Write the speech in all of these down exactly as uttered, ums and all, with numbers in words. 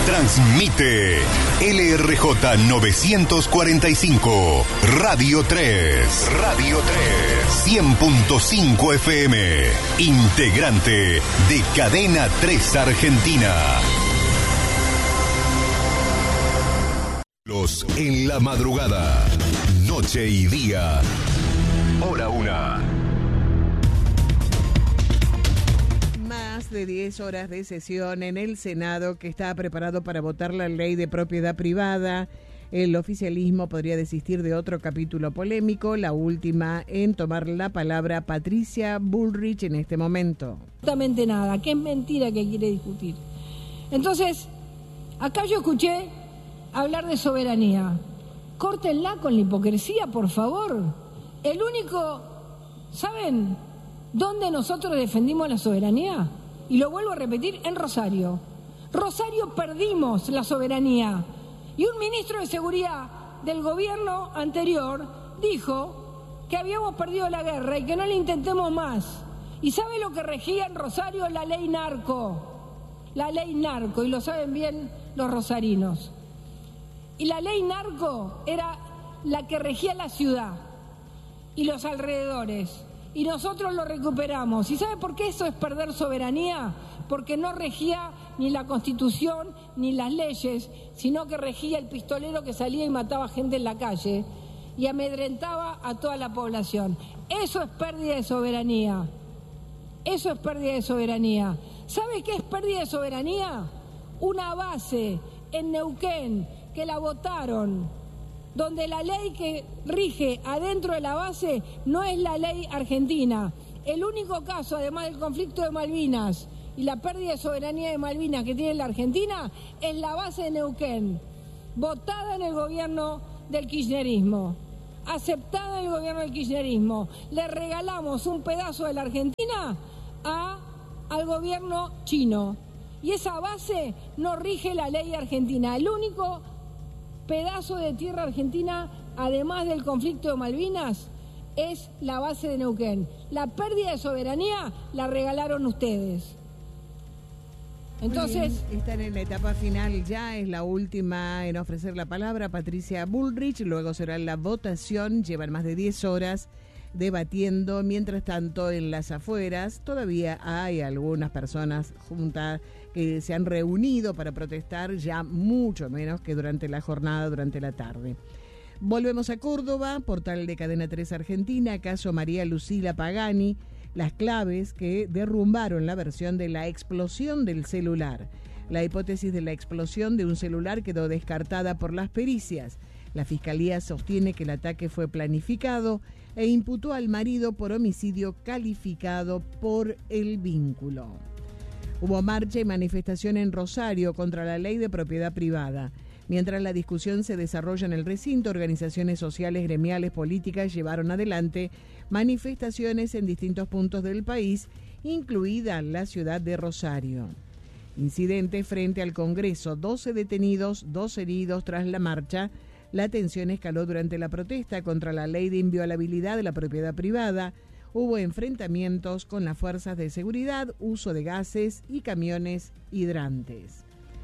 Transmite L R J novecientos cuarenta y cinco, Radio tres, Radio tres, cien punto cinco F M, integrante de Cadena tres Argentina. Los en la madrugada, noche y día, hora una. Más de diez horas de sesión en el Senado, que está preparado para votar la ley de propiedad privada. El oficialismo podría desistir de otro capítulo polémico, la última en tomar la palabra Patricia Bullrich en este momento. Absolutamente nada, que es mentira que quiere discutir. Entonces, acá yo escuché hablar de soberanía. Córtenla con la hipocresía, por favor. El único, ¿saben dónde nosotros defendimos la soberanía? Y lo vuelvo a repetir, en Rosario. Rosario perdimos la soberanía. Y un ministro de Seguridad del gobierno anterior dijo que habíamos perdido la guerra y que no la intentemos más. ¿Y sabe lo que regía en Rosario? La ley narco. La ley narco, y lo saben bien los rosarinos. Y la ley narco era la que regía la ciudad y los alrededores. Y nosotros lo recuperamos. ¿Y sabe por qué eso es perder soberanía? Porque no regía ni la Constitución ni las leyes, sino que regía el pistolero que salía y mataba gente en la calle y amedrentaba a toda la población. Eso es pérdida de soberanía. Eso es pérdida de soberanía. ¿Sabe qué es pérdida de soberanía? Una base en Neuquén que la votaron, donde la ley que rige adentro de la base no es la ley argentina. El único caso, además del conflicto de Malvinas y la pérdida de soberanía de Malvinas que tiene la Argentina, es la base de Neuquén, votada en el gobierno del kirchnerismo, aceptada en el gobierno del kirchnerismo. Le regalamos un pedazo de la Argentina a, al gobierno chino. Y esa base no rige la ley argentina. El único pedazo de tierra argentina, además del conflicto de Malvinas, es la base de Neuquén. La pérdida de soberanía la regalaron ustedes. Entonces, están en la etapa final ya, es la última en ofrecer la palabra Patricia Bullrich, luego será la votación, llevan más de diez horas debatiendo. Mientras tanto, en las afueras todavía hay algunas personas juntas que se han reunido para protestar, ya mucho menos que durante la jornada, durante la tarde. Volvemos a Córdoba, portal de Cadena tres Argentina, caso María Lucila Pagani, las claves que derrumbaron la versión de la explosión del celular. La hipótesis de la explosión de un celular quedó descartada por las pericias. La Fiscalía sostiene que el ataque fue planificado e imputó al marido por homicidio calificado por el vínculo. Hubo marcha y manifestación en Rosario contra la ley de propiedad privada. Mientras la discusión se desarrolla en el recinto, organizaciones sociales, gremiales, políticas llevaron adelante manifestaciones en distintos puntos del país, incluida la ciudad de Rosario. Incidente frente al Congreso, doce detenidos, dos heridos tras la marcha. La tensión escaló durante la protesta contra la ley de inviolabilidad de la propiedad privada. Hubo enfrentamientos con las fuerzas de seguridad, uso de gases y camiones hidrantes.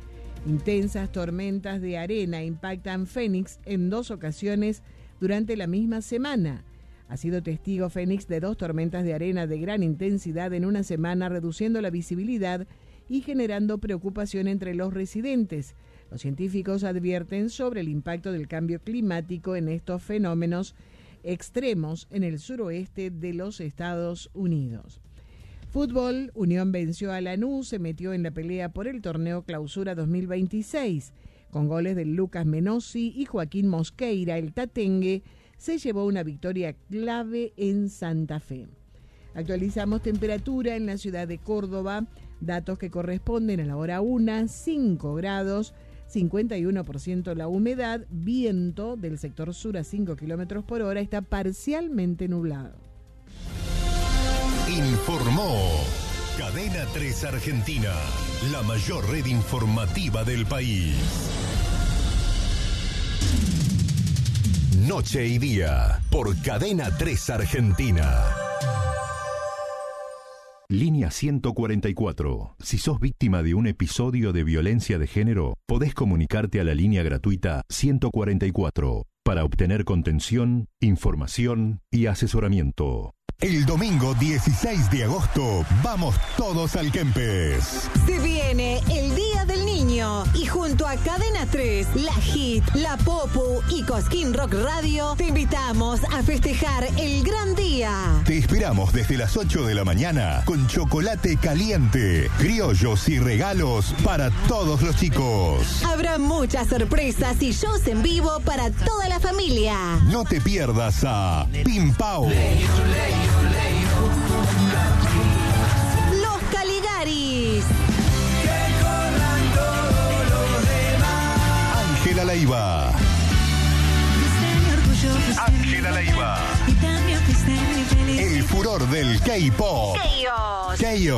Intensas tormentas de arena impactan Fénix en dos ocasiones durante la misma semana. Ha sido testigo Fénix de dos tormentas de arena de gran intensidad en una semana, reduciendo la visibilidad y generando preocupación entre los residentes. Los científicos advierten sobre el impacto del cambio climático en estos fenómenos extremos en el suroeste de los Estados Unidos. Fútbol, Unión venció a Lanús, se metió en la pelea por el torneo Clausura dos mil veintiséis. Con goles de Lucas Menossi y Joaquín Mosqueira, el tatengue se llevó una victoria clave en Santa Fe. Actualizamos temperatura en la ciudad de Córdoba, datos que corresponden a la hora una, cinco grados, cincuenta y uno por ciento la humedad, viento del sector sur a cinco kilómetros por hora, está parcialmente nublado. Informó Cadena tres Argentina, la mayor red informativa del país. Noche y día por Cadena tres Argentina. Línea ciento cuarenta y cuatro. Si sos víctima de un episodio de violencia de género, podés comunicarte a la línea gratuita ciento cuarenta y cuatro para obtener contención, información y asesoramiento. El domingo dieciséis de agosto vamos todos al Kempes. Se viene el Día del Niño y junto a Cadena tres, La Hit, La Popu y Cosquín Rock Radio te invitamos a festejar el gran día. Te esperamos desde las ocho de la mañana con chocolate caliente, criollos y regalos para todos los chicos. Habrá muchas sorpresas y shows en vivo para toda la familia. No te pierdas a Pim Pau, Los Caligaris, Ángela Leiva, Ángela Leiva, el furor del K-pop, Chaos, Chaos.